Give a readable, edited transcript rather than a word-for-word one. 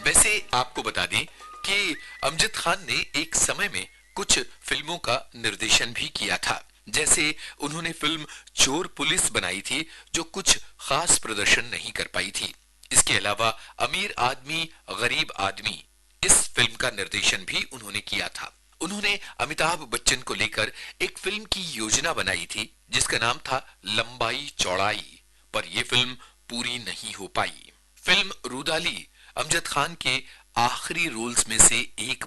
वैसे आपको बता दें कि अमजद खान ने एक समय में कुछ फिल्मों का निर्देशन भी किया था। जैसे उन्होंने फिल्म चोर पुलिस बनाई थी जो कुछ खास प्रदर्शन नहीं कर पाई थी। इसके अलावा अमीर आदमी गरीब आदमी इस फिल्म का निर्देशन भी उन्होंने किया था। उन्होंने अमिताभ बच्चन को लेकर एक फिल्म की योजना बनाई थी जिसका नाम था लंबाई चौड़ाई, पर यह फिल्म पूरी नहीं हो पाई। फिल्म रूदाली अमजद खान के आखिरी रोल्स में से एक